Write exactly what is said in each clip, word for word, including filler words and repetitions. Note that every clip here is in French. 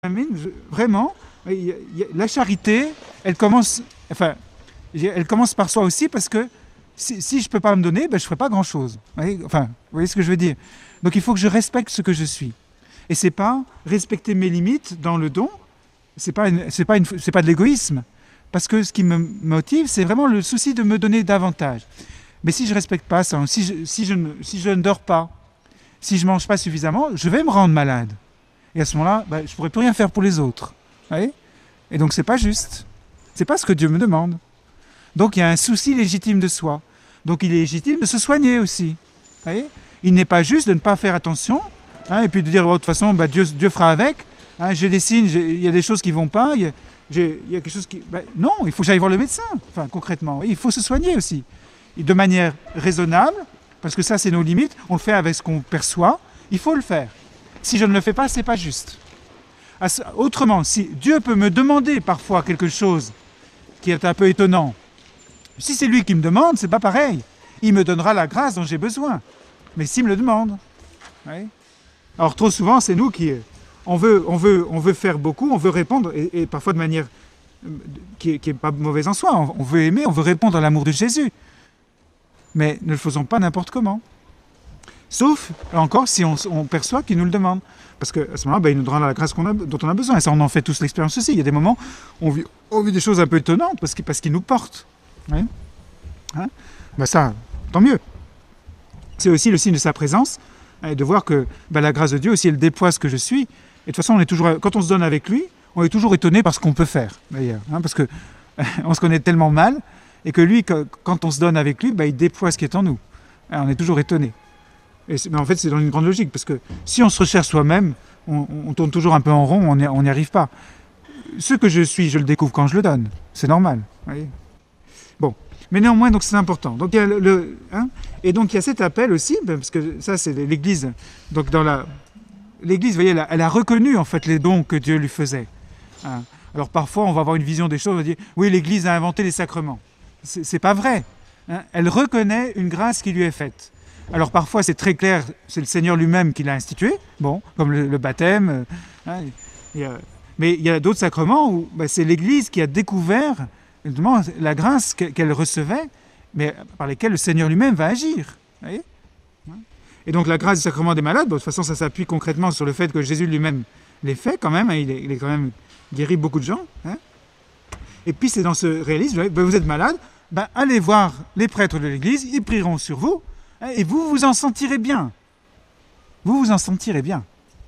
Vraiment, la charité, elle commence, enfin, elle commence par soi aussi, parce que si, si je ne peux pas me donner, ben, je ne ferai pas grand-chose. Enfin, vous voyez ce que je veux dire? Donc il faut que je respecte ce que je suis. Et ce n'est pas respecter mes limites dans le don, ce n'est pas, c'est pas, une, c'est pas de l'égoïsme. Parce que ce qui me motive, c'est vraiment le souci de me donner davantage. Mais si je ne respecte pas ça, si je, si, je ne, si je ne dors pas, si je ne mange pas suffisamment, je vais me rendre malade. Et à ce moment-là, ben, je ne pourrai plus rien faire pour les autres. Vous voyez? Et donc, ce n'est pas juste. Ce n'est pas ce que Dieu me demande. Donc, il y a un souci légitime de soi. Donc, il est légitime de se soigner aussi. Vous voyez? Il n'est pas juste de ne pas faire attention, hein, et puis de dire, oh, de toute façon, ben, Dieu, Dieu fera avec. Hein, j'ai des signes, il y a des choses qui ne vont pas. Il y a, il y a quelque chose qui... Ben, non, il faut que j'aille voir le médecin, enfin, concrètement. Il faut se soigner aussi. Et de manière raisonnable, parce que ça, c'est nos limites. On le fait avec ce qu'on perçoit. Il faut le faire. Si je ne le fais pas, ce n'est pas juste. Autrement, si Dieu peut me demander parfois quelque chose qui est un peu étonnant, si c'est lui qui me demande, c'est pas pareil. Il me donnera la grâce dont j'ai besoin. Mais s'il me le demande. Oui. Alors trop souvent, c'est nous qui... On veut, on, veut, on veut faire beaucoup, on veut répondre, et, et parfois de manière qui n'est pas mauvaise en soi. On, on veut aimer, on veut répondre à l'amour de Jésus. Mais ne le faisons pas n'importe comment. Sauf, là encore, si on, on perçoit qu'il nous le demande. Parce qu'à ce moment-là, ben, il nous donnera la grâce qu'on a, dont on a besoin. Et ça, on en fait tous l'expérience aussi. Il y a des moments où on vit, on vit des choses un peu étonnantes parce qu'il parce qu'il nous porte. Oui. Hein? Ben ça, tant mieux. C'est aussi le signe de sa présence, hein, de voir que ben, la grâce de Dieu aussi, elle déploie ce que je suis. Et de toute façon, on est toujours, quand on se donne avec lui, on est toujours étonné par ce qu'on peut faire, d'ailleurs. Hein, parce qu'on se connaît tellement mal, et que lui, quand on se donne avec lui, ben, il déploie ce qui est en nous. Hein, on est toujours étonné. Et mais en fait, c'est dans une grande logique, parce que si on se recherche soi-même, on, on tourne toujours un peu en rond, on n'y arrive pas. Ce que je suis, je le découvre quand je le donne. C'est normal. Vous voyez? Bon, mais néanmoins, donc c'est important. Donc, il y a le, le, hein, et donc, il y a cet appel aussi, parce que ça, c'est l'Église. Donc, dans la... L'Église, vous voyez, elle a, elle a reconnu, en fait, les dons que Dieu lui faisait. Hein. Alors, parfois, on va avoir une vision des choses, on va dire, oui, l'Église a inventé les sacrements. C'est pas vrai. Hein. Elle reconnaît une grâce qui lui est faite. Alors parfois c'est très clair, c'est le Seigneur lui-même qui l'a institué, bon, comme le, le baptême. Euh, hein, et, euh, mais il y a d'autres sacrements où bah, c'est l'Église qui a découvert la grâce qu'elle recevait, mais par lesquelles le Seigneur lui-même va agir. Vous voyez? Et donc la grâce du sacrement des malades, bon, de toute façon ça s'appuie concrètement sur le fait que Jésus lui-même les fait quand même, hein, il, est, il est quand même guéri beaucoup de gens. Hein. Et puis c'est dans ce réalisme, bah, vous êtes malade, bah, allez voir les prêtres de l'Église, ils prieront sur vous. Et vous, vous en sentirez bien. Vous vous en sentirez bien.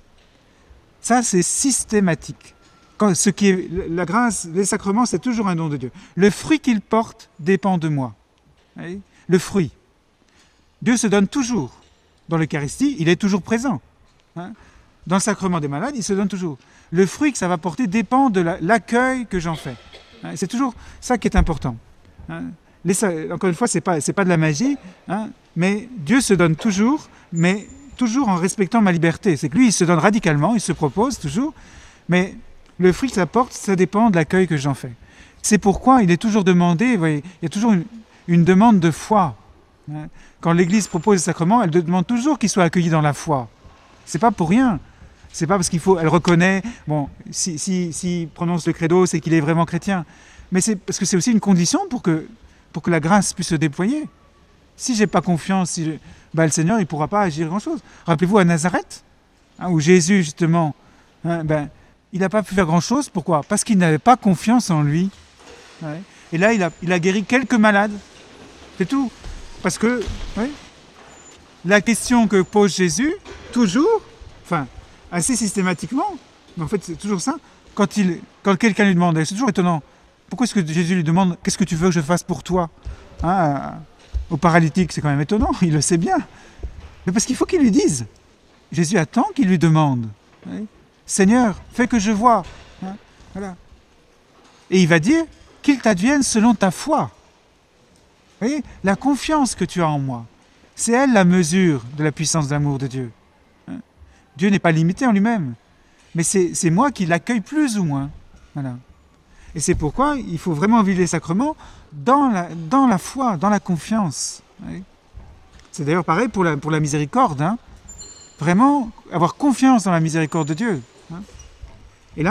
Ça, c'est systématique. Quand, ce qui est, la grâce, les sacrements, c'est toujours un don de Dieu. Le fruit qu'il porte dépend de moi. Voyez? Le fruit. Dieu se donne toujours. Dans l'Eucharistie, il est toujours présent. Hein? Dans le sacrement des malades, il se donne toujours. Le fruit que ça va porter dépend de l'accueil que j'en fais. Hein? C'est toujours ça qui est important. Hein? Les, encore une fois, ce n'est pas, pas de la magie, hein, mais Dieu se donne toujours, mais toujours en respectant ma liberté. C'est que lui, il se donne radicalement, il se propose toujours, mais le fruit que ça porte, ça dépend de l'accueil que j'en fais. C'est pourquoi il est toujours demandé, vous voyez, il y a toujours une, une demande de foi. Hein. Quand l'Église propose le sacrement, elle demande toujours qu'il soit accueilli dans la foi. Ce n'est pas pour rien. C'est pas parce qu'il faut, elle reconnaît, bon, s'il si, si prononce le credo, c'est qu'il est vraiment chrétien. Mais c'est parce que c'est aussi une condition pour que pour que la grâce puisse se déployer. Si je n'ai pas confiance, si je... ben, le Seigneur il ne pourra pas agir grand-chose. Rappelez-vous à Nazareth, hein, où Jésus, justement, hein, ben, il n'a pas pu faire grand-chose. Pourquoi? Parce qu'il n'avait pas confiance en lui. Ouais. Et là, il a, il a guéri quelques malades. C'est tout. Parce que ouais, la question que pose Jésus, toujours, enfin, assez systématiquement, mais en fait, c'est toujours ça, quand, il, quand quelqu'un lui demande, c'est toujours étonnant, pourquoi est-ce que Jésus lui demande « Qu'est-ce que tu veux que je fasse pour toi ?» hein, au paralytique, c'est quand même étonnant, il le sait bien. Mais parce qu'il faut qu'il lui dise. Jésus attend qu'il lui demande. Oui. « Seigneur, fais que je vois. Hein, » voilà. Et il va dire « Qu'il t'advienne selon ta foi. » Vous voyez, la confiance que tu as en moi, c'est elle la mesure de la puissance d'amour de Dieu. Hein. Dieu n'est pas limité en lui-même, mais c'est moi qui l'accueille plus ou moins. Voilà. Et c'est pourquoi il faut vraiment vivre les sacrements dans la, dans la foi, dans la confiance. Oui. C'est d'ailleurs pareil pour la, pour la miséricorde. Hein. Vraiment, avoir confiance dans la miséricorde de Dieu. Hein.